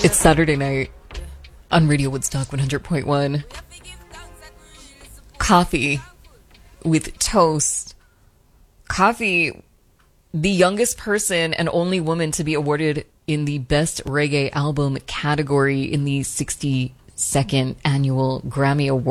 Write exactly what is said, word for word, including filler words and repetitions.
It's Saturday night on Radio Woodstock one hundred point one. Coffee with toast. Coffee, the youngest person and only woman to be awarded in the Best Reggae Album category in the sixty-second Annual Grammy Awards.